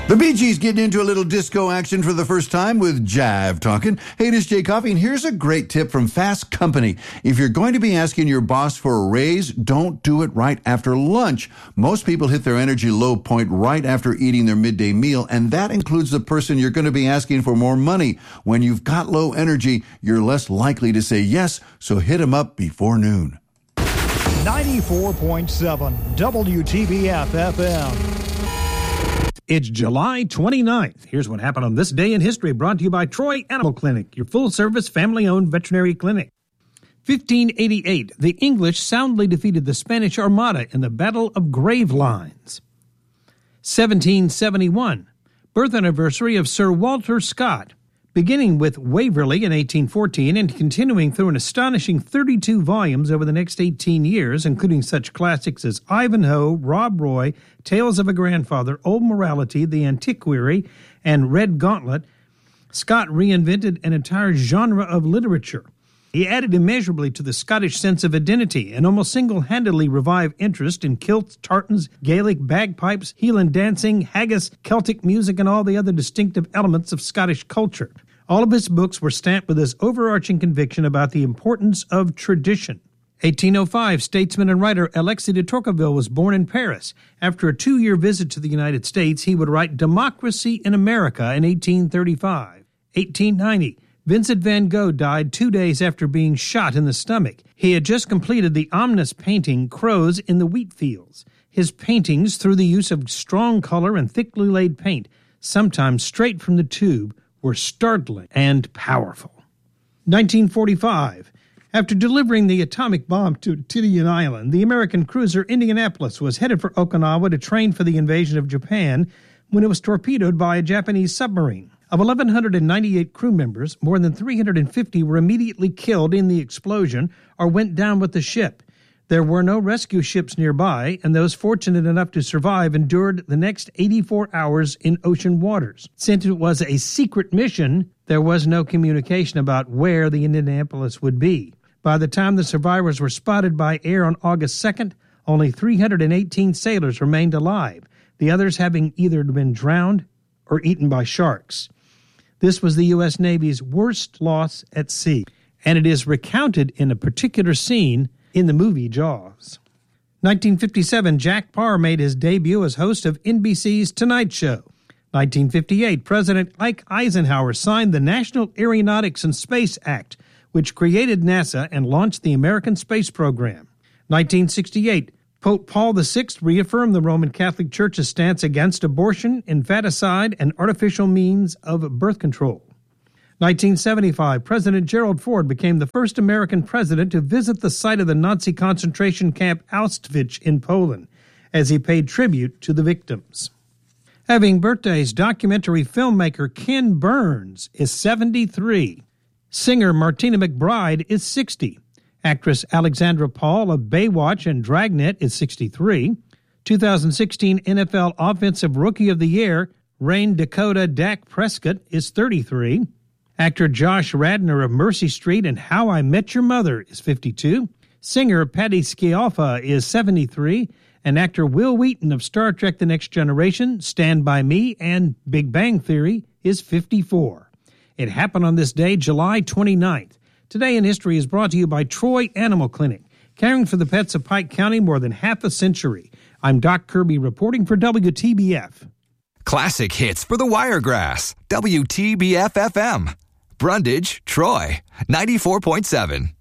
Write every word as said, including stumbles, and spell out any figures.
The Bee Gees getting into a little disco action for the first time with Jive Talking. Hey, this is Jay Coffey, and here's a great tip from Fast Company. If you're going to be asking your boss for a raise, don't do it right after lunch. Most people hit their energy low point right after eating their midday meal, and that includes the person you're going to be asking for more money. When you've got low energy, you're less likely to say yes, so hit them up before noon. ninety-four point seven W T B F F M. It's July twenty-ninth. Here's what happened on this day in history, brought to you by Troy Animal Clinic, your full-service, family-owned veterinary clinic. fifteen eighty-eight, the English soundly defeated the Spanish Armada in the Battle of Gravelines. seventeen seventy-one, birth anniversary of Sir Walter Scott. Beginning with Waverley in eighteen fourteen and continuing through an astonishing thirty-two volumes over the next eighteen years, including such classics as Ivanhoe, Rob Roy, Tales of a Grandfather, Old Morality, The Antiquary, and Red Gauntlet, Scott reinvented an entire genre of literature. He added immeasurably to the Scottish sense of identity and almost single-handedly revived interest in kilts, tartans, Gaelic bagpipes, Hieland dancing, haggis, Celtic music, and all the other distinctive elements of Scottish culture. All of his books were stamped with his overarching conviction about the importance of tradition. eighteen oh five, statesman and writer Alexis de Tocqueville was born in Paris. After a two-year visit to the United States, he would write Democracy in America in eighteen thirty-five. eighteen ninety, Vincent van Gogh died two days after being shot in the stomach. He had just completed the ominous painting Crows in the Wheat Fields. His paintings, through the use of strong color and thickly laid paint, sometimes straight from the tube, were startling and powerful. nineteen forty-five. After delivering the atomic bomb to Tinian Island, the American cruiser Indianapolis was headed for Okinawa to train for the invasion of Japan when it was torpedoed by a Japanese submarine. Of one thousand one hundred ninety-eight crew members, more than three hundred fifty were immediately killed in the explosion or went down with the ship. There were no rescue ships nearby, and those fortunate enough to survive endured the next eighty-four hours in ocean waters. Since it was a secret mission, there was no communication about where the Indianapolis would be. By the time the survivors were spotted by air on August second, only three hundred eighteen sailors remained alive, the others having either been drowned or eaten by sharks. This was the U S Navy's worst loss at sea, and it is recounted in a particular scene in the movie Jaws. nineteen fifty-seven, Jack Paar made his debut as host of N B C's Tonight Show. nineteen fifty-eight, President Ike Eisenhower signed the National Aeronautics and Space Act, which created NASA and launched the American space program. nineteen sixty-eight, Pope Paul the Sixth reaffirmed the Roman Catholic Church's stance against abortion, infanticide, and artificial means of birth control. nineteen seventy-five, President Gerald Ford became the first American president to visit the site of the Nazi concentration camp Auschwitz in Poland, as he paid tribute to the victims. Having birthdays, documentary filmmaker Ken Burns is seventy-three. Singer Martina McBride is sixty. Actress Alexandra Paul of Baywatch and Dragnet is sixty-three. two thousand sixteen N F L Offensive Rookie of the Year, Rain Dakota Dak Prescott is thirty-three. Actor Josh Radnor of Mercy Street and How I Met Your Mother is fifty-two. Singer Patty Scialfa is seventy-three. And actor Will Wheaton of Star Trek The Next Generation, Stand By Me, and Big Bang Theory is fifty-four. It happened on this day, July twenty-ninth. Today in History is brought to you by Troy Animal Clinic, caring for the pets of Pike County more than half a century. I'm Doc Kirby reporting for W T B F. Classic hits for the Wiregrass, W T B F F M. Brundage, Troy, ninety-four point seven.